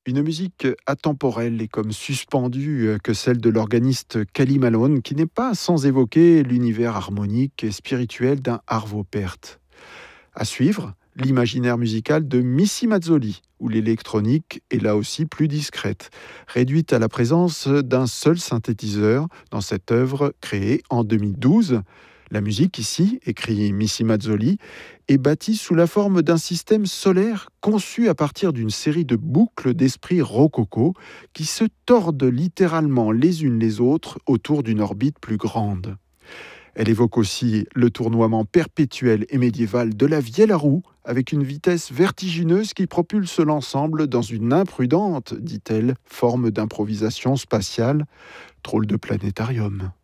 Une musique atemporelle et comme suspendue que celle de l'organiste Cally Malone, qui n'est pas sans évoquer l'univers harmonique et spirituel d'un Arvo Pärt. À suivre, l'imaginaire musical de Missy Mazzoli, où l'électronique est là aussi plus discrète, réduite à la présence d'un seul synthétiseur dans cette œuvre créée en 2012. La musique ici, écrit Missy Mazzoli, est bâtie sous la forme d'un système solaire conçu à partir d'une série de boucles d'esprit rococo qui se tordent littéralement les unes les autres autour d'une orbite plus grande. Elle évoque aussi le tournoiement perpétuel et médiéval de la vielle à roue, avec une vitesse vertigineuse qui propulse l'ensemble dans une imprudente, dit-elle, forme d'improvisation spatiale. Drôle de planétarium.